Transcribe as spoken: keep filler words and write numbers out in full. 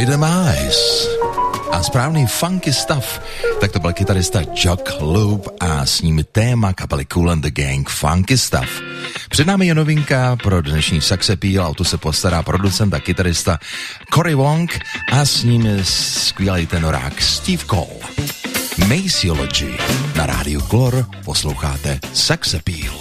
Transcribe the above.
Rhythm Eyes a správný funky stuff, tak to byl kytarista Jock Loop a s ním téma kapely Kool and the Gang Funky Stuff. Před námi je novinka pro dnešní Sex Appeal, o tu se postará producent a kytarista Cory Wong a s ním je skvělý tenorák Steve Cole. Maciology na rádiu Glor posloucháte Sex Appeal.